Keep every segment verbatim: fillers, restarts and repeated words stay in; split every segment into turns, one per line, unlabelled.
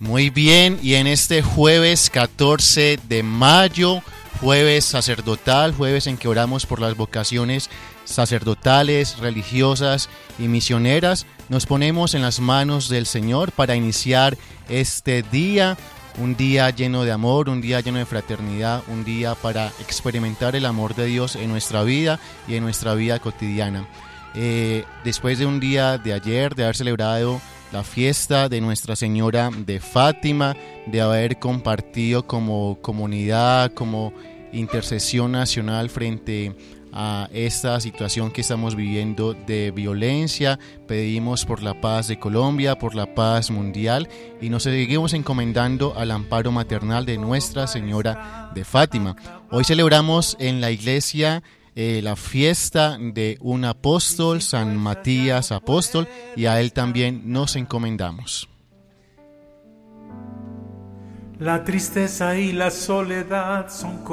Muy bien, y en este jueves catorce de mayo, jueves sacerdotal, jueves en que oramos por las vocaciones sacerdotales, religiosas y misioneras, nos ponemos en las manos del Señor para iniciar este día, un día lleno de amor, un día lleno de fraternidad, un día para experimentar el amor de Dios en nuestra vida y en nuestra vida cotidiana. Eh, después de un día de ayer, de haber celebrado la fiesta de Nuestra Señora de Fátima, de haber compartido como comunidad, como intercesión nacional frente a esta situación que estamos viviendo de violencia, pedimos por la paz de Colombia, por la paz mundial, y nos seguimos encomendando al amparo maternal de Nuestra Señora de Fátima. Hoy celebramos en la iglesia Eh, la fiesta de un apóstol, San Matías Apóstol, y a él también nos encomendamos.
La tristeza y la soledad son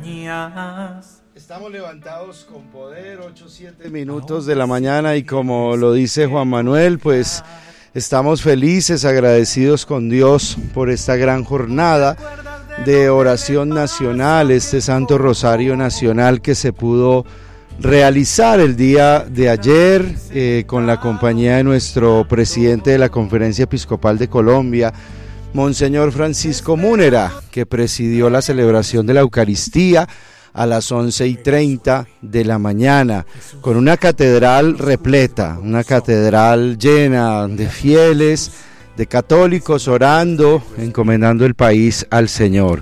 compañías.
Estamos levantados con poder, ocho, siete minutos de la mañana, y como lo dice Juan Manuel, pues estamos felices, agradecidos con Dios por esta gran jornada de oración nacional, este Santo Rosario Nacional que se pudo realizar el día de ayer eh, con la compañía de nuestro presidente de la Conferencia Episcopal de Colombia, Monseñor Francisco Múnera, que presidió la celebración de la Eucaristía a las once y treinta de la mañana, con una catedral repleta, una catedral llena de fieles, de católicos orando, encomendando el país al Señor.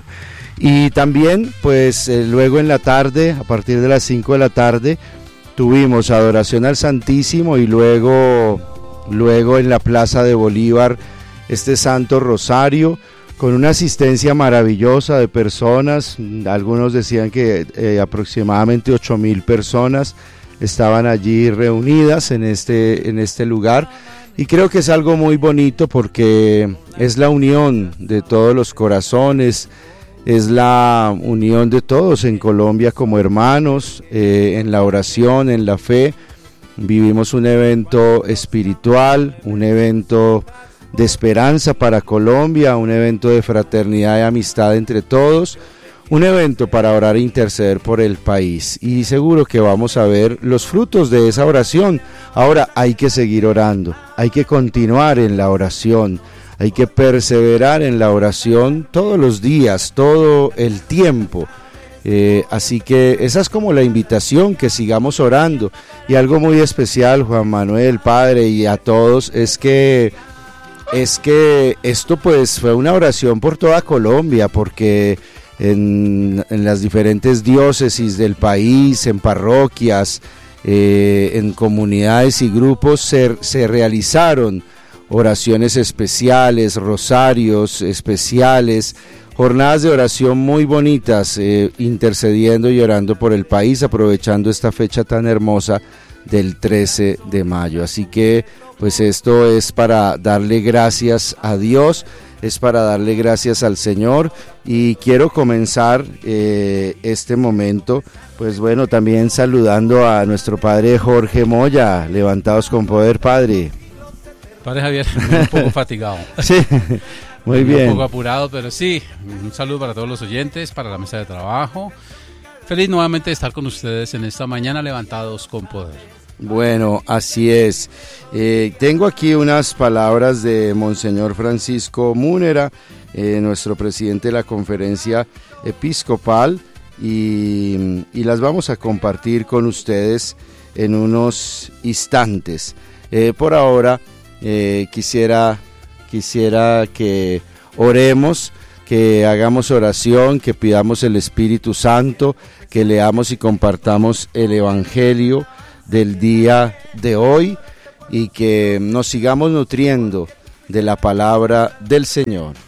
Y también, pues eh, luego en la tarde, a partir de las cinco de la tarde, tuvimos adoración al Santísimo, y luego, luego en la Plaza de Bolívar, este Santo Rosario, con una asistencia maravillosa de personas. Algunos decían que eh, aproximadamente ocho mil personas estaban allí reunidas en este, en este lugar. Y creo que es algo muy bonito porque es la unión de todos los corazones, es la unión de todos en Colombia como hermanos, eh, en la oración, en la fe. Vivimos un evento espiritual, un evento de esperanza para Colombia, un evento de fraternidad y amistad entre todos, un evento para orar e interceder por el país, y seguro que vamos a ver los frutos de esa oración. Ahora hay que seguir orando, hay que continuar en la oración, hay que perseverar en la oración todos los días, todo el tiempo. Eh, así que esa es como la invitación, que sigamos orando. Y algo muy especial, Juan Manuel, Padre, y a todos, es que es que esto pues fue una oración por toda Colombia, porque En, en las diferentes diócesis del país, en parroquias, eh, en comunidades y grupos se, se realizaron oraciones especiales, rosarios especiales, jornadas de oración muy bonitas, eh, intercediendo y orando por el país, aprovechando esta fecha tan hermosa del trece de mayo. Así que pues esto es para darle gracias a Dios, es para darle gracias al Señor, y quiero comenzar eh, este momento, pues bueno, también saludando a nuestro padre Jorge Moya. Levantados con poder, padre.
Padre Javier, un poco fatigado.
Sí, muy bien.
Un poco apurado, pero sí, un saludo para todos los oyentes, para la mesa de trabajo. Feliz nuevamente de estar con ustedes en esta mañana, levantados con poder.
Bueno, así es. Eh, tengo aquí unas palabras de Monseñor Francisco Múnera, eh, nuestro presidente de la Conferencia Episcopal, y, y las vamos a compartir con ustedes en unos instantes. Eh, por ahora, eh, quisiera, quisiera que oremos, que hagamos oración, que pidamos el Espíritu Santo, que leamos y compartamos el Evangelio del día de hoy, y que nos sigamos nutriendo de la palabra del Señor.